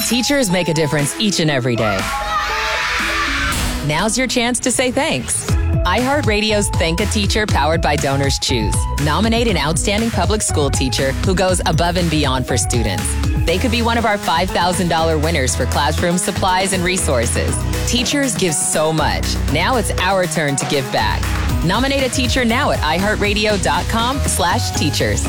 Teachers make a difference each and every day. Now's your chance to say thanks. iHeartRadio's Thank a Teacher powered by Donors Choose. Nominate an outstanding public school teacher who goes above and beyond for students. They could be one of our $5,000 winners for classroom supplies and resources. Teachers give so much. Now it's our turn to give back. Nominate a teacher now at iHeartRadio.com/teachers.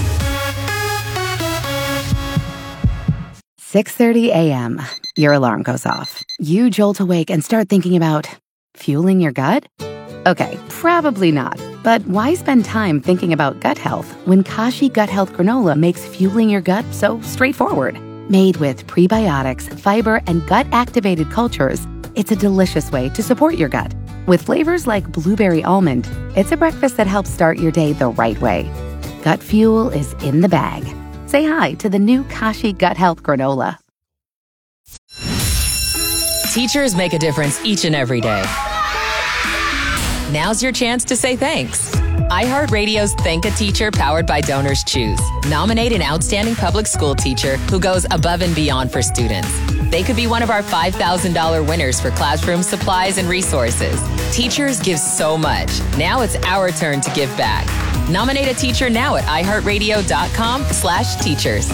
6:30 a.m. Your alarm goes off. You jolt awake and start thinking about fueling your gut? Okay, probably not. But why spend time thinking about gut health when Kashi Gut Health Granola makes fueling your gut so straightforward? Made with prebiotics, fiber, and gut-activated cultures, it's a delicious way to support your gut. With flavors like blueberry almond, it's a breakfast that helps start your day the right way. Gut fuel is in the bag. Say hi to the new Kashi Gut Health Granola. Teachers make a difference each and every day. Now's your chance to say thanks. iHeartRadio's Thank a Teacher powered by Donors Choose. Nominate an outstanding public school teacher who goes above and beyond for students. They could be one of our $5,000 winners for classroom supplies and resources. Teachers give so much. Now it's our turn to give back. Nominate a teacher now at iHeartRadio.com/teachers.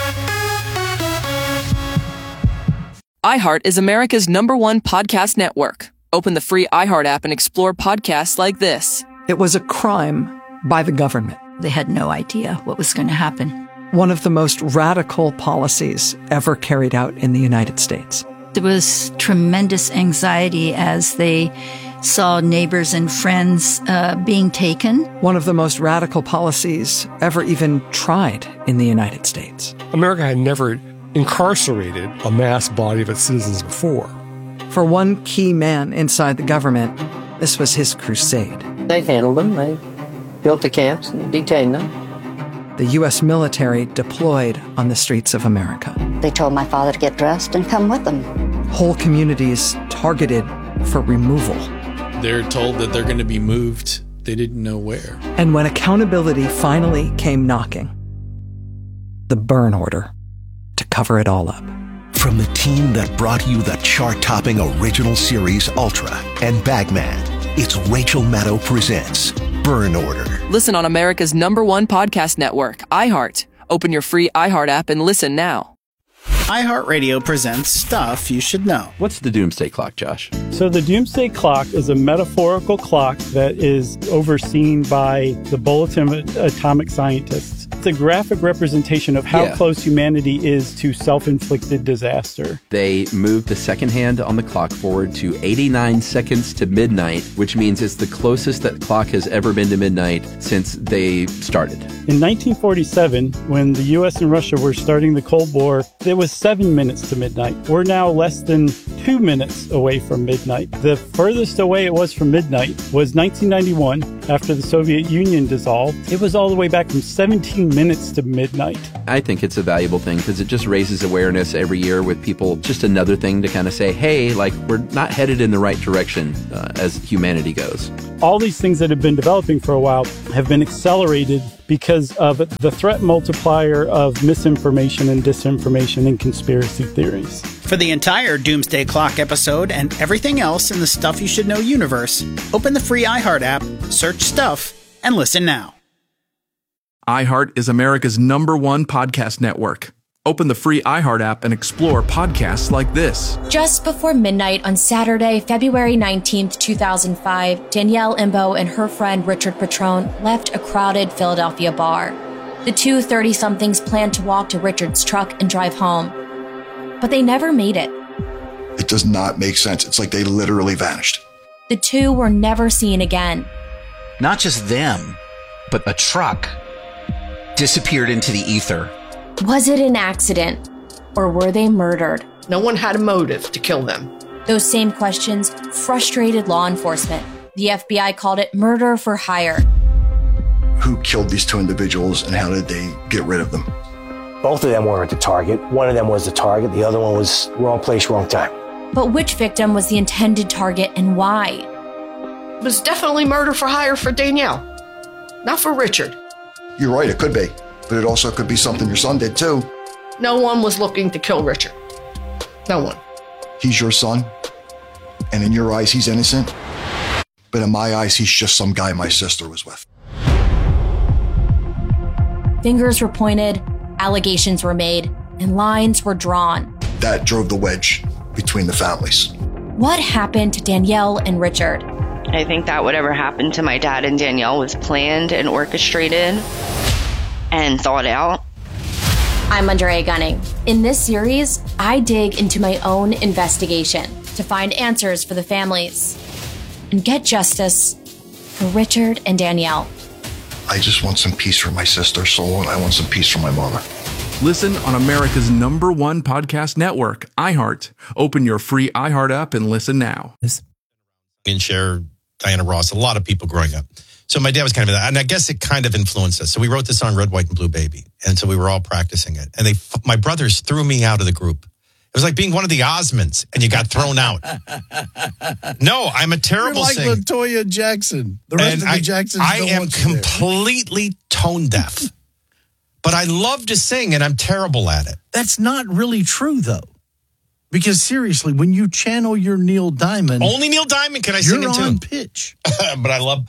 iHeart is America's #1 podcast network. Open the free iHeart app and explore podcasts like this. It was a crime by the government. They had no idea what was going to happen. One of the most radical policies ever carried out in the United States. There was tremendous anxiety as they saw neighbors and friends being taken. One of the most radical policies ever even tried in the United States. America had never incarcerated a mass body of its citizens before. For one key man inside the government, this was his crusade. They handled them. They built the camps and detained them. The U.S. military deployed on the streets of America. They told my father to get dressed and come with them. Whole communities targeted for removal. They're told that they're going to be moved. They didn't know where. And when accountability finally came knocking, the burn order to cover it all up. From the team that brought you the chart-topping original series Ultra and Bagman, it's Rachel Maddow presents Burn Order. Listen on America's #1 podcast network, iHeart. Open your free iHeart app and listen now. iHeartRadio presents Stuff You Should Know. What's the Doomsday Clock, Josh? So the Doomsday Clock is a metaphorical clock that is overseen by the Bulletin of Atomic Scientists. It's a graphic representation of how close humanity is to self-inflicted disaster. They moved the second hand on the clock forward to 89 seconds to midnight, which means it's the closest that clock has ever been to midnight since they started. In 1947, when the U.S. and Russia were starting the Cold War, it was 7 minutes to midnight. We're now less than 2 minutes away from midnight. The furthest away it was from midnight was 1991, after the Soviet Union dissolved. It was all the way back from 17 minutes to midnight. I think it's a valuable thing because it just raises awareness every year with people. Just another thing to kind of say, hey, like, we're not headed in the right direction as humanity goes. All these things that have been developing for a while have been accelerated because of the threat multiplier of misinformation and disinformation and conspiracy theories. For the entire Doomsday Clock episode and everything else in the Stuff You Should Know universe, open the free iHeart app, search Stuff, and listen now. iHeart is America's #1 podcast network. Open the free iHeart app and explore podcasts like this. Just before midnight on Saturday, February 19th, 2005, Danielle Imbo and her friend Richard Petrone left a crowded Philadelphia bar. The two 30-somethings planned to walk to Richard's truck and drive home, but they never made it. It does not make sense. It's like they literally vanished. The two were never seen again. Not just them, but a truck disappeared into the ether. Was it an accident, or were they murdered? No one had a motive to kill them. Those same questions frustrated law enforcement. The FBI called it murder for hire. Who killed these two individuals and how did they get rid of them? Both of them weren't the target. One of them was the target. The other one was wrong place, wrong time. But which victim was the intended target and why? It was definitely murder for hire for Danielle, not for Richard. You're right, it could be. But it also could be something your son did too. No one was looking to kill Richard. No one. He's your son, and in your eyes, he's innocent. But in my eyes, he's just some guy my sister was with. Fingers were pointed, allegations were made, and lines were drawn. That drove the wedge between the families. What happened to Danielle and Richard? I think that whatever happened to my dad and Danielle was planned and orchestrated and thought out. I'm Andrea Gunning. In this series, I dig into my own investigation to find answers for the families and get justice for Richard and Danielle. I just want some peace for my sister, Soul, and I want some peace for my mother. Listen on America's #1 podcast network, iHeart. Open your free iHeart app and listen now. And share Diana Ross, a lot of people growing up. So my dad was kind of that, and I guess it kind of influenced us. So we wrote the song Red, White, and Blue Baby. And so we were all practicing it. And my brothers threw me out of the group. It was like being one of the Osmonds, and you got thrown out. No, I'm a terrible singer. You're like LaToya Jackson. The rest of the Jacksons I am completely tone deaf. But I love to sing, and I'm terrible at it. That's not really true, though. Because seriously, when you channel your Neil Diamond... Only Neil Diamond can I sing in tune. You're on pitch. But I love...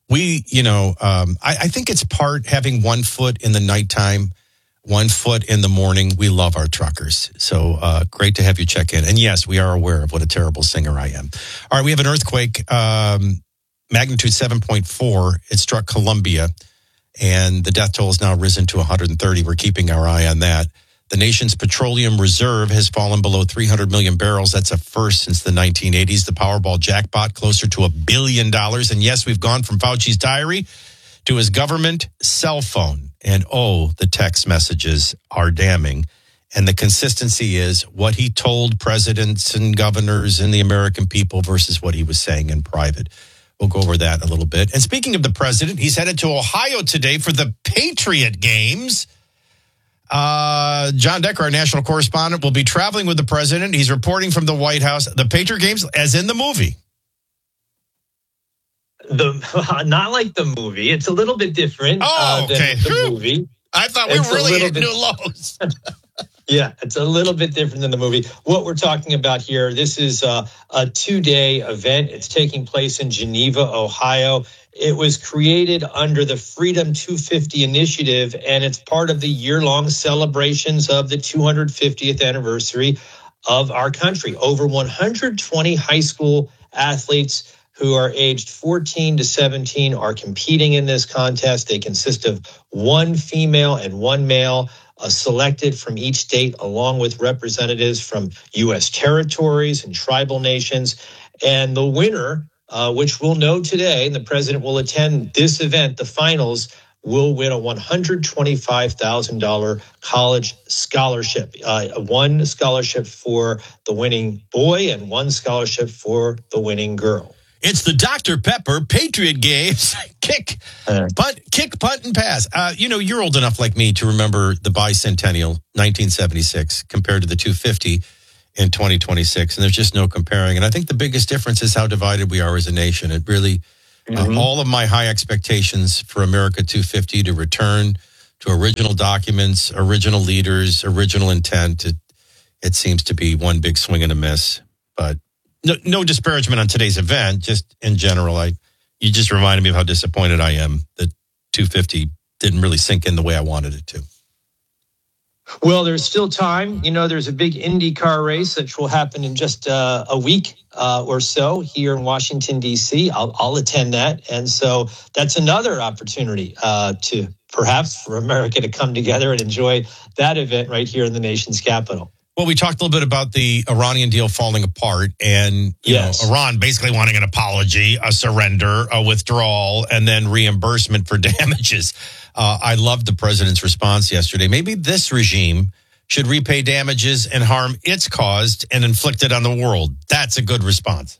I think it's part having 1 foot in the nighttime, 1 foot in the morning. We love our truckers. So great to have you check in. And yes, we are aware of what a terrible singer I am. All right, we have an earthquake, magnitude 7.4. It struck Colombia, and the death toll has now risen to 130. We're keeping our eye on that. The nation's petroleum reserve has fallen below 300 million barrels. That's a first since the 1980s. The Powerball jackpot closer to $1 billion. And yes, we've gone from Fauci's diary to his government cell phone. And the text messages are damning. And the consistency is what he told presidents and governors and the American people versus what he was saying in private. We'll go over that a little bit. And speaking of the president, he's headed to Ohio today for the Patriot Games. John Decker, our national correspondent, will be traveling with the president. He's reporting from the White House. The Patriot Games, as in the movie. Not like the movie. It's a little bit different than the movie. I thought we really hit new lows. Yeah, it's a little bit different than the movie. What we're talking about here, this is a 2-day event. It's taking place in Geneva, Ohio. It was created under the Freedom 250 initiative, and it's part of the year-long celebrations of the 250th anniversary of our country. Over 120 high school athletes who are aged 14 to 17 are competing in this contest. They consist of 1 female and 1 male, selected from each state, along with representatives from U.S. territories and tribal nations. And the winner, which we'll know today, and the president will attend this event, the finals, will win a $125,000 college scholarship. 1 scholarship for the winning boy and 1 scholarship for the winning girl. It's the Dr. Pepper Patriot Games. Kick, punt, and pass. You're old enough like me to remember the bicentennial, 1976, compared to the 250 in 2026. And there's just no comparing. And I think the biggest difference is how divided we are as a nation. It really, all of my high expectations for America 250 to return to original documents, original leaders, original intent, it seems to be one big swing and a miss. But no disparagement on today's event, just in general. You just reminded me of how disappointed I am that 250 didn't really sink in the way I wanted it to. Well, there's still time. There's a big IndyCar race which will happen in just a week or so here in Washington, D.C. I'll attend that. And so that's another opportunity to perhaps for America to come together and enjoy that event right here in the nation's capital. Well, we talked a little bit about the Iranian deal falling apart and Iran basically wanting an apology, a surrender, a withdrawal, and then reimbursement for damages. I loved the president's response yesterday. Maybe this regime should repay damages and harm it's caused and inflicted on the world. That's a good response.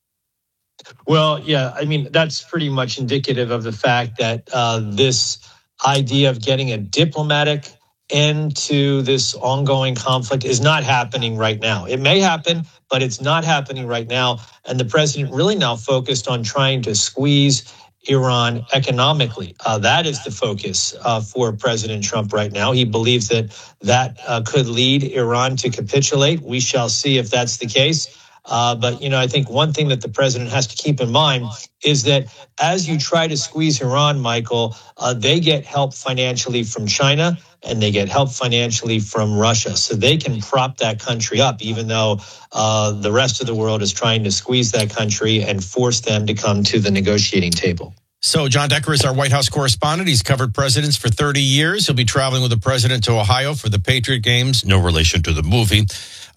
Well, yeah, that's pretty much indicative of the fact that this idea of getting a diplomatic end to this ongoing conflict is not happening right now. It may happen, but it's not happening right now. And the president really now focused on trying to squeeze Iran economically. That is the focus for President Trump right now. He believes that could lead Iran to capitulate. We shall see if that's the case. But, I think one thing that the president has to keep in mind is that as you try to squeeze Iran, Michael, they get help financially from China and they get help financially from Russia. So they can prop that country up, even though the rest of the world is trying to squeeze that country and force them to come to the negotiating table. So John Decker is our White House correspondent. He's covered presidents for 30 years. He'll be traveling with the president to Ohio for the Patriot Games. No relation to the movie.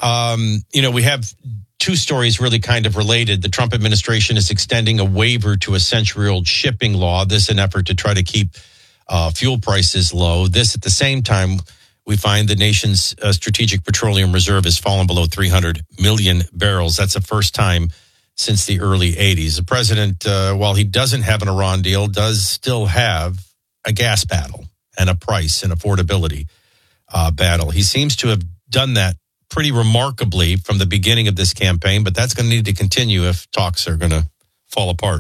We have two stories really kind of related. The Trump administration is extending a waiver to a century-old shipping law. This in an effort to try to keep fuel prices low. This at the same time, we find the nation's strategic petroleum reserve has fallen below 300 million barrels. That's the first time since the early 80s. The president, while he doesn't have an Iran deal, does still have a gas battle and a price and affordability battle. He seems to have done that pretty remarkably from the beginning of this campaign, but that's going to need to continue if talks are going to fall apart.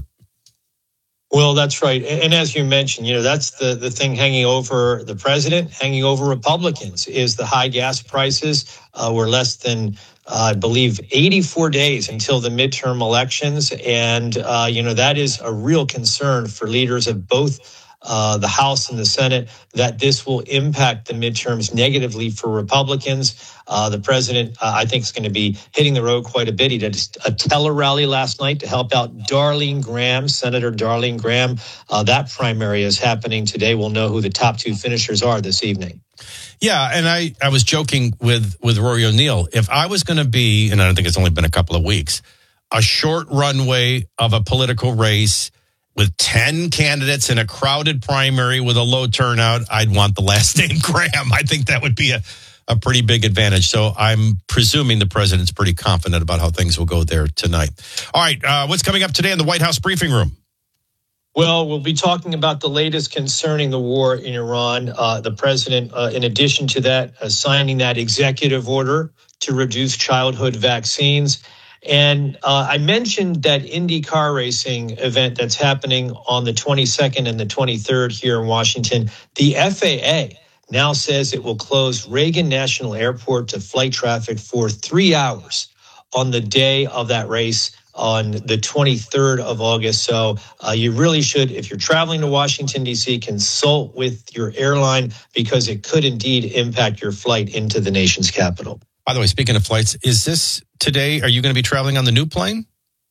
Well, that's right. And as you mentioned, that's the thing hanging over the president, hanging over Republicans, is the high gas prices. We're less than, I believe, 84 days until the midterm elections. And, that is a real concern for leaders of both the House and the Senate, that this will impact the midterms negatively for Republicans. The president, I think, is going to be hitting the road quite a bit. He did a tele-rally last night to help out Darlene Graham, Senator Darlene Graham. That primary is happening today. We'll know who the top two finishers are this evening. Yeah, and I was joking with Rory O'Neill. If I was going to be, and I don't think it's only been a couple of weeks, a short runway of a political race with 10 candidates in a crowded primary with a low turnout, I'd want the last name Graham. I think that would be a pretty big advantage. So I'm presuming the president's pretty confident about how things will go there tonight. All right, what's coming up today in the White House briefing room? Well, we'll be talking about the latest concerning the war in Iran. The president, in addition to that, signing that executive order to reduce childhood vaccines. And I mentioned that Indy car racing event that's happening on the 22nd and the 23rd here in Washington. The FAA now says it will close Reagan National Airport to flight traffic for 3 hours on the day of that race on the 23rd of August. So you really should, if you're traveling to Washington, D.C., consult with your airline because it could indeed impact your flight into the nation's capital. By the way, speaking of flights, is this today? Are you going to be traveling on the new plane?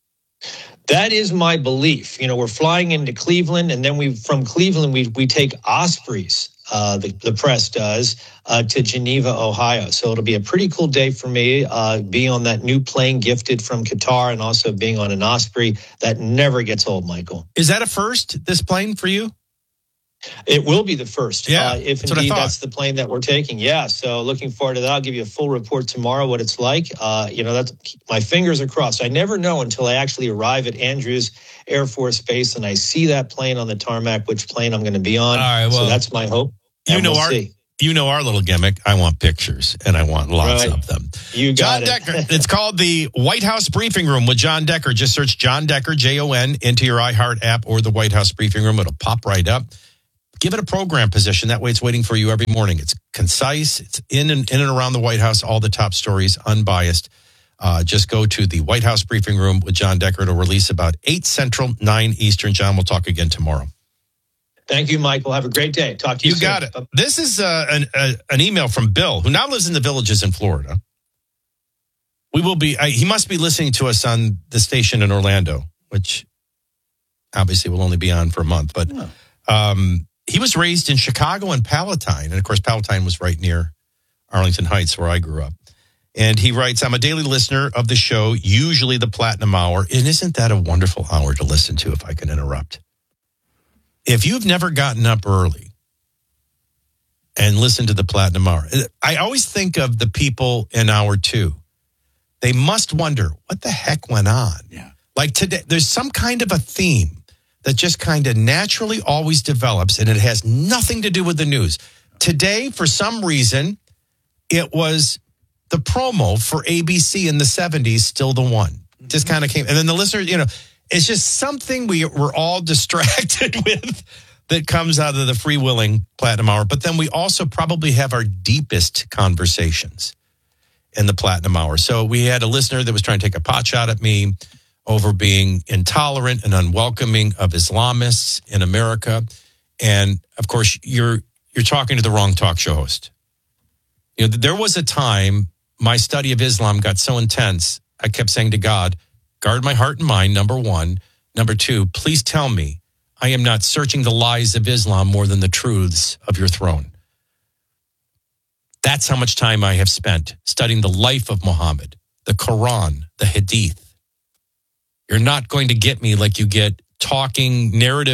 That is my belief. We're flying into Cleveland, and then from Cleveland, we take Ospreys, the press does, to Geneva, Ohio. So it'll be a pretty cool day for me, being on that new plane gifted from Qatar and also being on an Osprey. That never gets old, Michael. Is that a first, this plane for you? It will be the first, yeah, if indeed that's the plane that we're taking. Yeah, so looking forward to that. I'll give you a full report tomorrow what it's like. That's my fingers are crossed. I never know until I actually arrive at Andrews Air Force Base and I see that plane on the tarmac, which plane I'm going to be on. All right, well, so that's my hope. You know our little gimmick. I want pictures, and I want lots of them. You got John Decker. It's called the White House Briefing Room with John Decker. Just search John Decker, Jon, into your iHeart app or the White House Briefing Room. It'll pop right up. Give it a program position. That way it's waiting for you every morning. It's concise. It's in and around the White House, all the top stories, unbiased. Just go to the White House Briefing Room with John Decker. It'll release about 8 Central, 9 Eastern. John, we'll talk again tomorrow. Thank you, Michael. Have a great day. Talk to you soon. You got it. This is an email from Bill, who now lives in the Villages in Florida. We will be, he must be listening to us on the station in Orlando, which obviously will only be on for a month. But he was raised in Chicago and Palatine. And, of course, Palatine was right near Arlington Heights, where I grew up. And he writes, I'm a daily listener of the show, usually the Platinum Hour. And isn't that a wonderful hour to listen to, if I can interrupt? If you've never gotten up early and listened to the Platinum Hour, I always think of the people in hour 2. They must wonder, what the heck went on? Yeah. Like today, there's some kind of a theme that just kind of naturally always develops, and it has nothing to do with the news. Today, for some reason, it was the promo for ABC in the 70s, Still the One. Just kind of came. And then the listener, It's just something we're all distracted with that comes out of the Free Willing Platinum Hour. But then we also probably have our deepest conversations in the Platinum Hour. So we had a listener that was trying to take a pot shot at me over being intolerant and unwelcoming of Islamists in America. And of course, you're talking to the wrong talk show host. You know, there was a time my study of Islam got so intense, I kept saying to God, guard my heart and mind, number one. Number two, please tell me I am not searching the lies of Islam more than the truths of your throne. That's how much time I have spent studying the life of Muhammad, the Quran, the Hadith. You're not going to get me like you get talking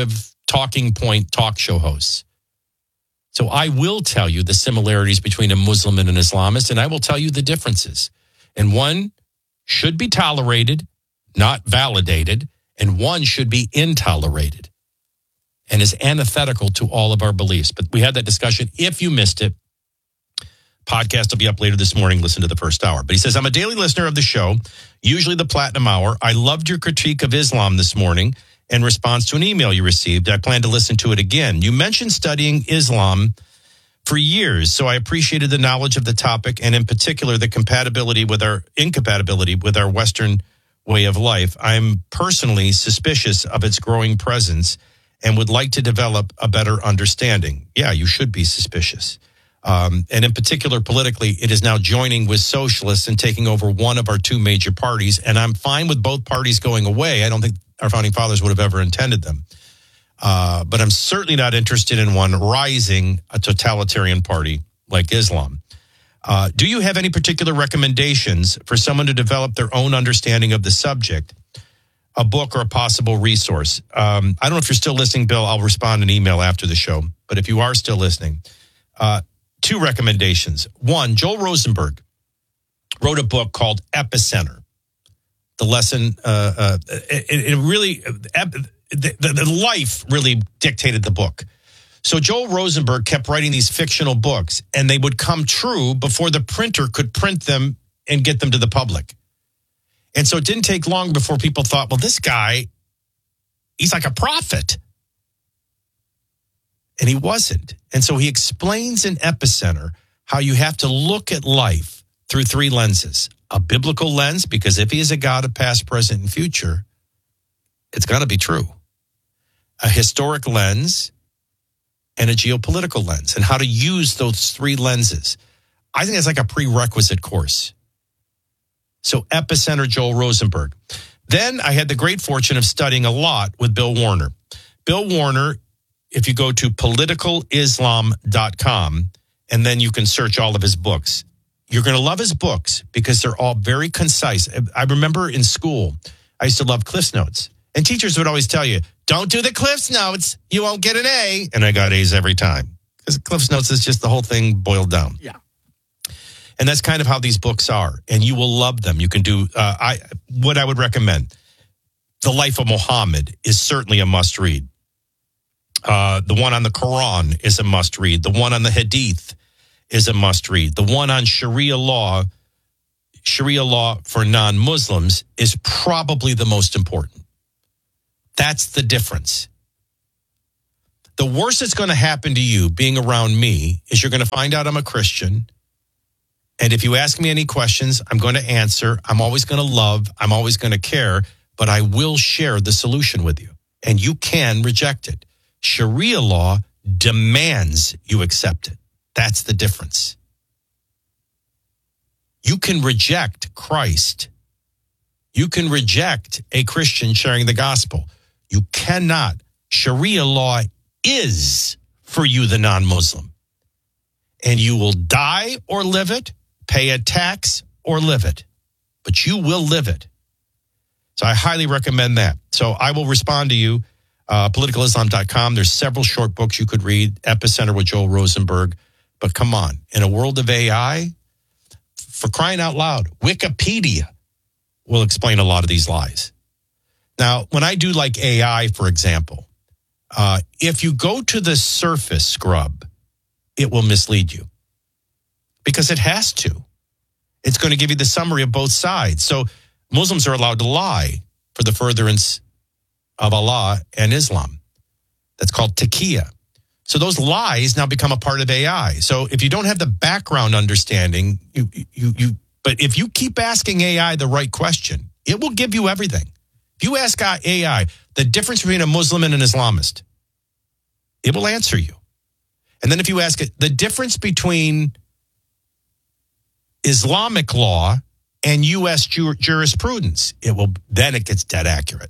point talk show hosts. So I will tell you the similarities between a Muslim and an Islamist, and I will tell you the differences. And one should be tolerated, not validated, and one should be intolerated and is antithetical to all of our beliefs. But we had that discussion. If you missed it, podcast will be up later this morning. Listen to the first hour. But he says, I'm a daily listener of the show, usually the Platinum Hour. I loved your critique of Islam this morning in response to an email you received. I plan to listen to it again. You mentioned studying Islam for years, so I appreciated the knowledge of the topic and in particular the incompatibility with our Western way of life. I'm personally suspicious of its growing presence and would like to develop a better understanding. Yeah, you should be suspicious. And in particular, politically, it is now joining with socialists and taking over one of our two major parties. And I'm fine with both parties going away. I don't think our founding fathers would have ever intended them. But I'm certainly not interested in one rising a totalitarian party like Islam. Do you have any particular recommendations for someone to develop their own understanding of the subject? A book or a possible resource? I don't know if you're still listening, Bill. I'll respond in email after the show. But if you are still listening, two recommendations. One, Joel Rosenberg wrote a book called Epicenter. The lesson, it really, the life really dictated the book. So Joel Rosenberg kept writing these fictional books, and they would come true before the printer could print them and get them to the public. And so it didn't take long before people thought, well, this guy, he's like a prophet. And he wasn't. And so he explains in Epicenter how you have to look at life through three lenses. A biblical lens, because if he is a God of past, present, and future, it's going to be true. A historic lens and a geopolitical lens, and how to use those three lenses. I think it's like a prerequisite course. So Epicenter, Joel Rosenberg. Then I had the great fortune of studying a lot with Bill Warner. Bill Warner, if you go to politicalislam.com, and then you can search all of his books. You're going to love his books because they're all very concise. I remember in school, I used to love Cliff's Notes. And teachers would always tell you, don't do the Cliff's Notes. You won't get an A. And I got A's every time. Because Cliff's Notes is just the whole thing boiled down. Yeah. And that's kind of how these books are. And you will love them. You can do, what I would recommend. The Life of Muhammad is certainly a must read. The one on the Quran is a must read. The one on the Hadith is a must read. The one on Sharia law for non-Muslims is probably the most important. That's the difference. The worst that's going to happen to you being around me is you're going to find out I'm a Christian. And if you ask me any questions, I'm going to answer. I'm always going to love. I'm always going to care. But I will share the solution with you. And you can reject it. Sharia law demands you accept it. That's the difference. You can reject Christ. You can reject a Christian sharing the gospel. You cannot. Sharia law is for you, the non-Muslim. And you will die or live it, pay a tax or live it. But you will live it. So I highly recommend that. So I will respond to you. Politicalislam.com. There's several short books you could read. Epicenter with Joel Rosenberg. But come on, in a world of AI, for crying out loud, Wikipedia will explain a lot of these lies. Now, when I do like AI, for example, if you go to the surface scrub, it will mislead you because it has to. It's going to give you the summary of both sides. So Muslims are allowed to lie for the furtherance of Allah and Islam. That's called taqiyya. So those lies now become a part of AI. So if you don't have the background understanding, but if you keep asking AI the right question, it will give you everything. If you ask AI the difference between a Muslim and an Islamist, it will answer you. And then if you ask it the difference between Islamic law and U.S. jurisprudence, then it gets dead accurate.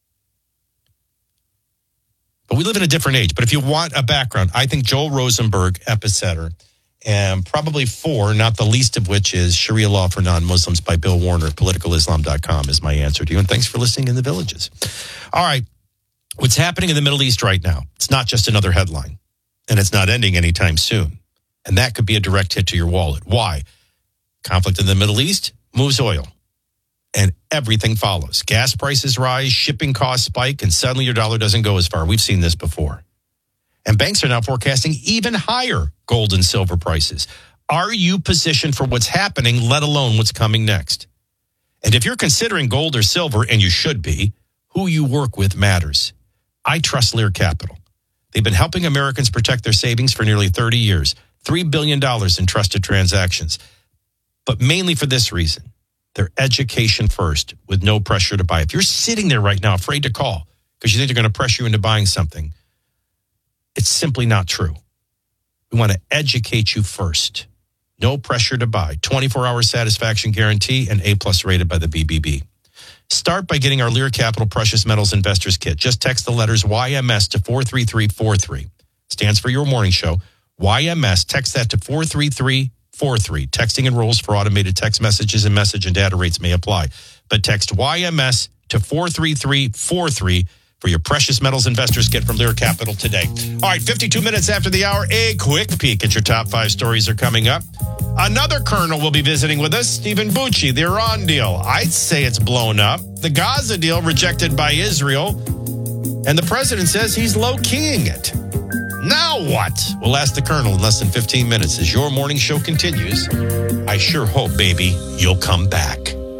But we live in a different age. But if you want a background, I think Joel Rosenberg, Epicenter, and probably 4, not the least of which is Sharia Law for Non-Muslims by Bill Warner, politicalislam.com is my answer to you. And thanks for listening in the Villages. All right. What's happening in the Middle East right now? It's not just another headline, and it's not ending anytime soon. And that could be a direct hit to your wallet. Why? Conflict in the Middle East moves oil, and everything follows. Gas prices rise, shipping costs spike, and suddenly your dollar doesn't go as far. We've seen this before. And banks are now forecasting even higher gold and silver prices. Are you positioned for what's happening, let alone what's coming next? And if you're considering gold or silver, and you should be, who you work with matters. I trust Lear Capital. They've been helping Americans protect their savings for nearly 30 years. $3 billion in trusted transactions. But mainly for this reason. They're education first with no pressure to buy. If you're sitting there right now afraid to call because you think they're going to pressure you into buying something, it's simply not true. We want to educate you first. No pressure to buy. 24-hour satisfaction guarantee and A+ rated by the BBB. Start by getting our Lear Capital Precious Metals Investors Kit. Just text the letters YMS to 43343. Stands for Your Morning Show. YMS, text that to 43343. Texting enrolls for automated text messages and message and data rates may apply. But text YMS to 43343 for your Precious Metals Investors Kit from Lear Capital today. All right, 52 minutes after the hour, a quick peek at your top 5 stories are coming up. Another colonel will be visiting with us, Stephen Bucci. The Iran deal, I'd say it's blown up. The Gaza deal rejected by Israel. And the president says he's low-keying it. Now what? We'll ask the colonel in less than 15 minutes as your morning show continues. I sure hope, baby, you'll come back.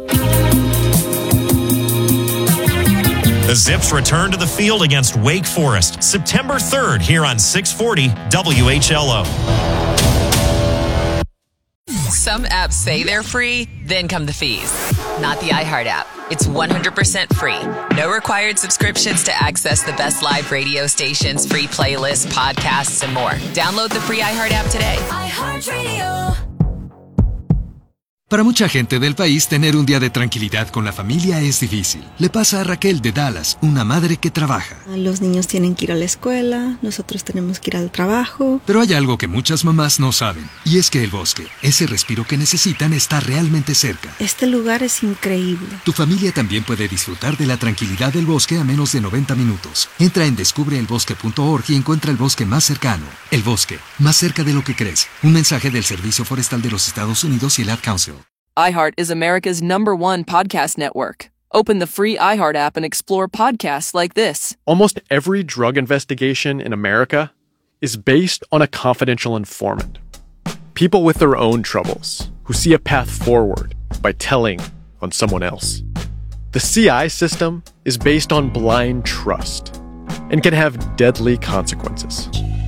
The Zips return to the field against Wake Forest September 3rd here on 640 WHLO. Some apps say they're free, then come the fees. Not the iHeart app. It's 100% free. No required subscriptions to access the best live radio stations, free playlists, podcasts, and more. Download the free iHeart app today. iHeartRadio. Para mucha gente del país, tener un día de tranquilidad con la familia es difícil. Le pasa a Raquel de Dallas, una madre que trabaja. Los niños tienen que ir a la escuela, nosotros tenemos que ir al trabajo. Pero hay algo que muchas mamás no saben, y es que el bosque, ese respiro que necesitan, está realmente cerca. Este lugar es increíble. Tu familia también puede disfrutar de la tranquilidad del bosque a menos de 90 minutos. Entra en descubreelbosque.org y encuentra el bosque más cercano. El bosque, más cerca de lo que crees. Un mensaje del Servicio Forestal de los Estados Unidos y el Ad Council. iHeart is America's #1 podcast network. Open the free iHeart app and explore podcasts like this. Almost every drug investigation in America is based on a confidential informant. People with their own troubles who see a path forward by telling on someone else. The CI system is based on blind trust and can have deadly consequences.